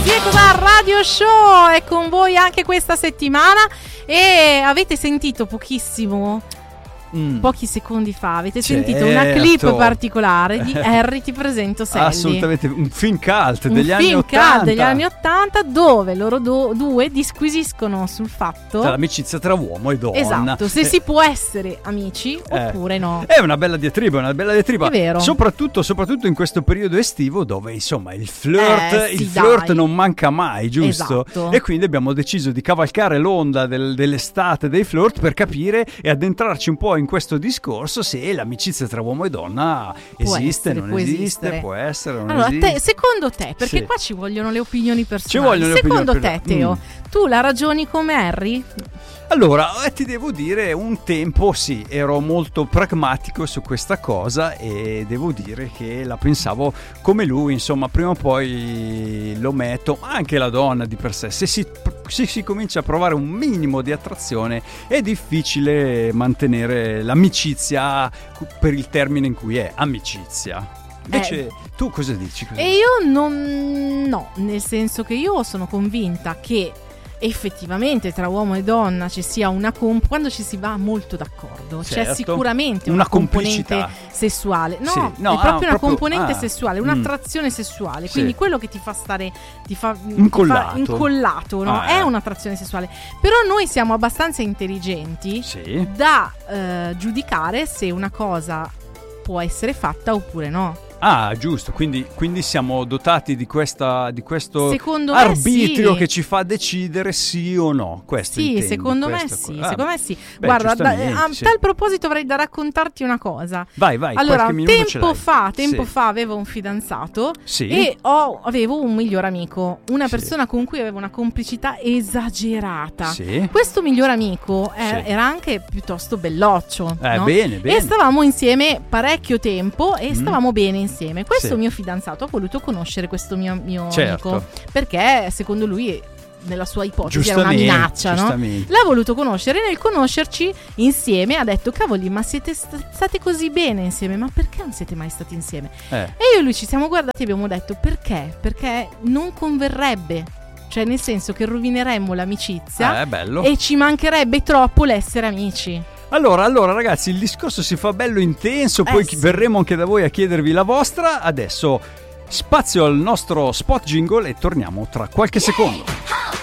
Radio Show è con voi anche questa settimana e avete sentito pochissimo, pochi secondi fa, avete sentito una clip particolare di Harry Ti presento Sally. Assolutamente, un film cult degli anni 80 dove loro due disquisiscono sul fatto dell'amicizia tra uomo e donna. Esatto, se si può essere amici oppure no. È una bella diatriba, È vero. Soprattutto in questo periodo estivo dove insomma il flirt non manca mai, giusto? Esatto. E quindi abbiamo deciso di cavalcare l'onda dell'estate dei flirt per capire e addentrarci un po' in questo discorso se l'amicizia tra uomo e donna esiste, non esiste, può essere, non esiste. Secondo te, perché qua ci vogliono le opinioni personali. Secondo te, Teo, tu la ragioni come Harry? Allora, ti devo dire, un tempo sì, ero molto pragmatico su questa cosa e devo dire che la pensavo come lui, insomma, prima o poi lo metto, anche la donna di per sé, se si comincia a provare un minimo di attrazione è difficile mantenere l'amicizia per il termine in cui è amicizia. Invece tu cosa dici? E io no, nel senso che io sono convinta che effettivamente tra uomo e donna ci sia quando ci si va molto d'accordo, c'è sicuramente una componente sessuale, è proprio una componente sessuale, un'attrazione sessuale, quindi quello che ti fa stare incollato, no? È un'attrazione sessuale, però noi siamo abbastanza intelligenti da giudicare se una cosa può essere fatta oppure no. Ah, giusto, quindi siamo dotati di questo secondo arbitrio me che ci fa decidere sì o no. Questo sì, intendi, secondo me sì. Guarda, a tal proposito avrei da raccontarti una cosa. Vai. Allora, tempo fa avevo un fidanzato e avevo un miglior amico, una persona con cui avevo una complicità esagerata. Questo miglior amico era anche piuttosto belloccio, no? Bene. E stavamo insieme parecchio tempo e stavamo bene insieme. Questo mio fidanzato ha voluto conoscere questo mio amico perché secondo lui, nella sua ipotesi, era una minaccia, no? L'ha voluto conoscere. Nel conoscerci insieme ha detto: cavoli, ma siete state così bene insieme, ma perché non siete mai stati insieme? E io e lui ci siamo guardati e abbiamo detto: perché non converrebbe, cioè nel senso che rovineremmo l'amicizia e ci mancherebbe troppo l'essere amici. Allora ragazzi, il discorso si fa bello intenso, poi verremo anche da voi a chiedervi la vostra. Adesso spazio al nostro spot jingle e torniamo tra qualche secondo.